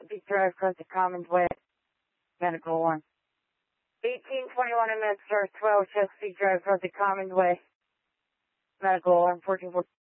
Chesapeake Drive, across the Commons Way, medical alarm. 1821 MS 12, Chesapeake Drive, across the Commons Way, medical alarm, 1414.